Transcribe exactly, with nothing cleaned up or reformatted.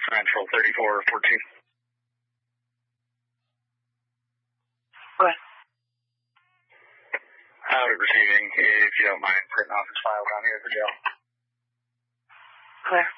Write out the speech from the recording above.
Central thirty-four fourteen. Go ahead. Howdy, receiving. If you don't mind printing off his file down here at the jail. Clear.